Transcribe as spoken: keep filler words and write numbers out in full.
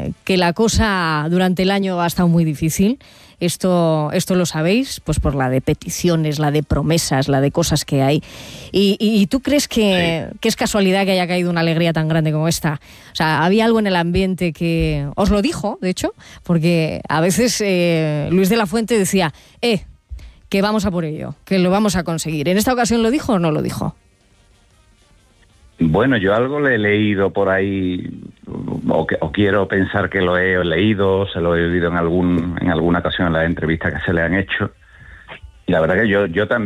que, que la cosa durante el año ha estado muy difícil. Esto, esto lo sabéis, pues por la de peticiones, la de promesas, la de cosas que hay. ¿Y, y, y tú crees que, sí. que es casualidad que haya caído una alegría tan grande como esta? O sea, ¿había algo en el ambiente que os lo dijo, de hecho? Porque a veces eh, Luis de la Fuente decía, eh, que vamos a por ello, que lo vamos a conseguir. ¿En esta ocasión lo dijo o no lo dijo? Bueno, yo algo le he leído por ahí, o, que, o quiero pensar que lo he leído, se lo he oído en algún en alguna ocasión en las entrevistas que se le han hecho. Y la verdad que yo yo también